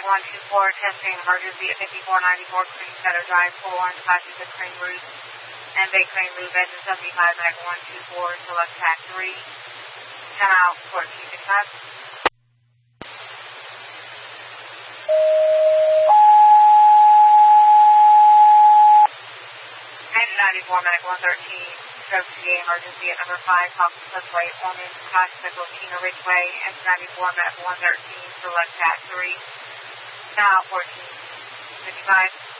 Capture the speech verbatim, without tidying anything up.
one two four, testing emergency at fifty-four ninety-four Cream Center Drive, four one, flashing the Crane Route and Bay Crane Loop, engine seventy-five, Mac one two four, select tack three, ten out, fourteen sixty-five. Engine ninety-four, Mac one thirteen, stroke T A emergency at number five, Hawkins Expressway, Ormond, Costa, Kina Ridgeway, engine ninety-four, Mac one thirteen, select tack three, ten out, fourteen fifty-five.